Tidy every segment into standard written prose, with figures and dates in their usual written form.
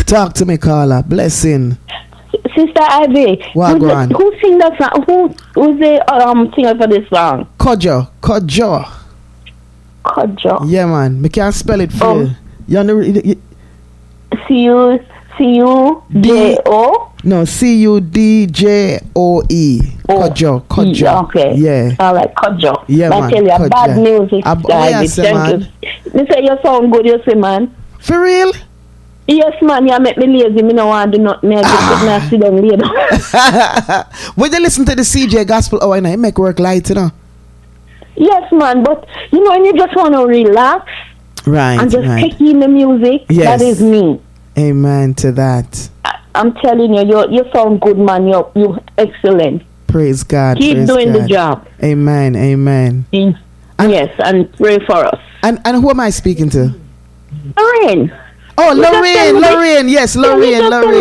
Talk to me, Carla. Blessing. Sister Ivy. Wagwan. Who sing that song? Who's the singer for this song? Kojo. Yeah, man. Me can't spell it for you. You know, C-U-D-J-O? No, C-U-D-J-O-E. Kojo. Okay. Yeah. All right, Kojo. Yeah, man. I tell you, Kojo. bad music. Yes, man. Me say you sound good, you say, man. For real? Yes, man. You make me lazy. Me no want to do nothing. I just sit down later. When you listen to the CJ Gospel Hour, it make work light, you know? Yes, man. But, you know, when you just want to relax. Right, and just take in the music. Yes. That is me. Amen to that. I'm telling you, you sound good, man. You're excellent. Praise God. Keep doing the job. Amen. Yes, and pray for us. And who am I speaking to? Lorraine. Oh, Lorraine. Yes, Lorraine.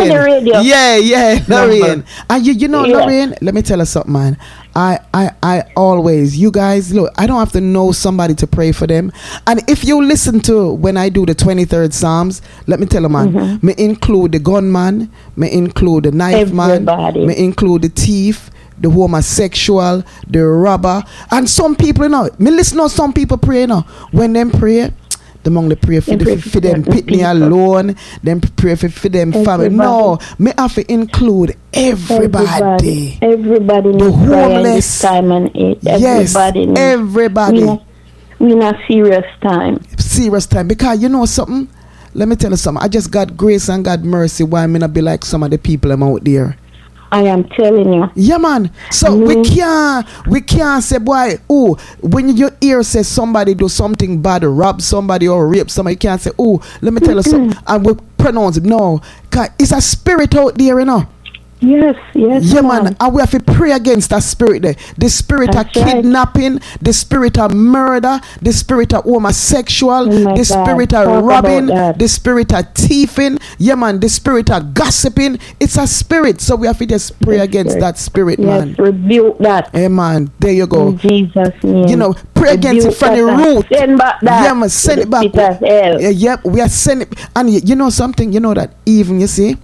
Yeah, Lorraine. And you know, Lorraine, let me tell you something, man. I always, you guys, look, I don't have to know somebody to pray for them. And if you listen to when I do the 23rd Psalms, let me tell you, man, me include the gunman, me include the knife man, me include the thief, the homosexual, the robber. And some people, you know, me listen to some people pray, you know, when them pray, them only pray for them pitney alone, them pray for them family. No, me have to include everybody. Everybody the homeless this time and age. Everybody. We in a serious time. Serious time. Because you know something? Let me tell you something. I just got grace and God mercy why me not be like some of the people I'm out there. I am telling you. Yeah, man. So we can't say, boy, oh, when your ear says somebody do something bad, rob somebody or rape somebody, you can't say, oh, let me tell you something, and we pronounce it. No, cause it's a spirit out there, you know. Yes. Yeah, man. And we have to pray against that spirit there. The spirit of kidnapping, the spirit of murder, the spirit of homosexual, the spirit of robbing, the spirit of thieving. Yeah, man. The spirit of gossiping. It's a spirit. So we have to just pray against that spirit, man. Yes, rebuke that. Hey, man. There you go. In Jesus' name. You know, pray against it from the root. Send back that. Yeah, man. Send it back. Yep. We are sending it. And you know something? You know that even, you see,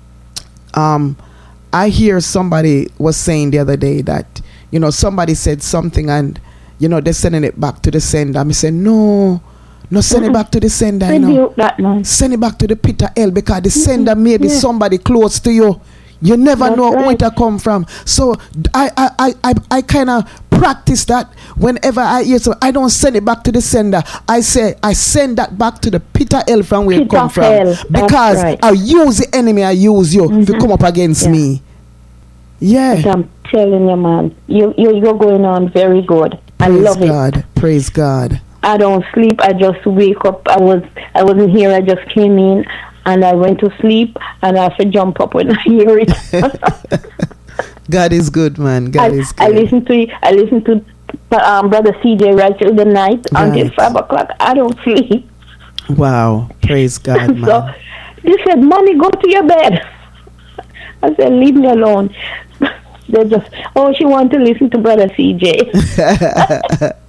I hear somebody was saying the other day that, you know, somebody said something and, you know, they're sending it back to the sender. I said, no, send it back to the sender. You know. Send it back to the pit of hell because the sender may be somebody close to you. You never know where it come from. So I kind of practice that whenever I hear so I don't send it back to the sender. I say I send that back to the pit of hell from where it come from. Because I use the enemy, I use you to come up against me. Yeah. But I'm telling you, man, you're going on very good. I love it. Praise God. I don't sleep. I just wake up. I wasn't here. I just came in. And I went to sleep, and I have to jump up when I hear it. God is good, man. God is good. I listen to Brother CJ right till the night until 5 o'clock. I don't sleep. Wow, praise God, man. So they said, "Mommy, go to your bed." I said, "Leave me alone." They just, she want to listen to Brother CJ.